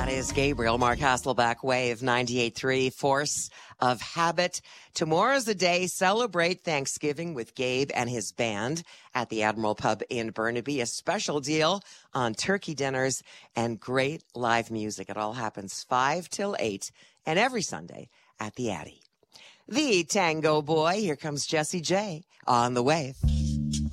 That is Gabriel, Mark Hasselback, Wave 98.3, Force of Habit. Tomorrow's the day. Celebrate Thanksgiving with Gabe and his band at the Admiral Pub in Burnaby. A special deal on turkey dinners and great live music. It all happens 5 till 8 and every Sunday at the Addy. The Tango Boy, here comes Jesse J on the Wave.